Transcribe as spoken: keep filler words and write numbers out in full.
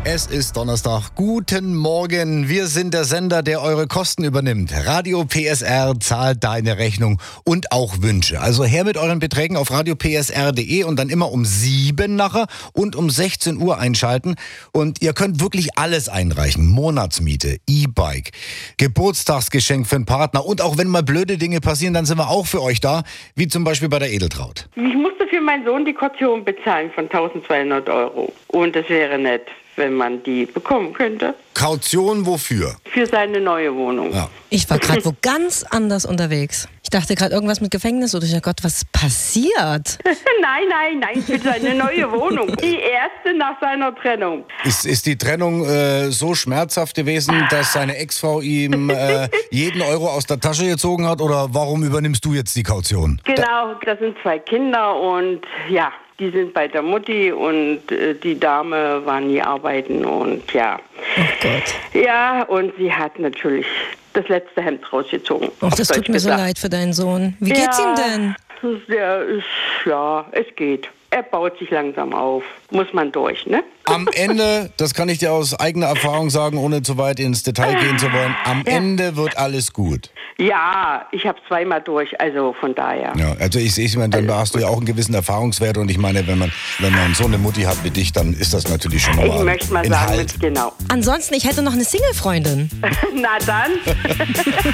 Es ist Donnerstag. Guten Morgen. Wir sind der Sender, der eure Kosten übernimmt. Radio P S R zahlt deine Rechnung und auch Wünsche. Also her mit euren Beträgen auf radio p s r punkt d e und dann immer um sieben nachher und um sechzehn Uhr einschalten. Und ihr könnt wirklich alles einreichen. Monatsmiete, E-Bike, Geburtstagsgeschenk für einen Partner. Und auch wenn mal blöde Dinge passieren, dann sind wir auch für euch da. Wie zum Beispiel bei der Edeltraut. Ich musste für meinen Sohn die Kaution bezahlen von tausendzweihundert Euro. Und das wäre nett, wenn man die bekommen könnte. Kaution wofür? Für seine neue Wohnung. Ja. Ich war gerade wo ganz anders unterwegs. Ich dachte gerade irgendwas mit Gefängnis oder ich dachte, Gott, was passiert? Nein, nein, nein, für seine neue Wohnung. Die erste nach seiner Trennung. Ist, ist die Trennung äh, so schmerzhaft gewesen, dass seine Ex-Frau ihm äh, jeden Euro aus der Tasche gezogen hat? Oder warum übernimmst du jetzt die Kaution? Genau, das sind zwei Kinder und ja, die sind bei der Mutti und äh, die Dame war nie arbeiten und ja. Oh Gott. Ja, und sie hat natürlich das letzte Hemd rausgezogen. Och, das auf tut Deutsch mir so gesagt. leid für deinen Sohn. Wie geht's ja, ihm denn? Der ist, ja, es geht. Er baut sich langsam auf. Muss man durch, ne? Am Ende, das kann ich dir aus eigener Erfahrung sagen, ohne zu weit ins Detail gehen zu wollen, am Ja. Ende wird alles gut. Ja, ich habe zweimal durch, also von daher. Ja, also ich sehe, ich meine, dann hast du ja auch einen gewissen Erfahrungswert und ich meine, wenn man, wenn man so eine Mutti hat wie dich, dann ist das natürlich schon Ich nochmal möchte mal ein sagen, Halt. genau. Ansonsten, ich hätte noch eine Single-Freundin. Na dann.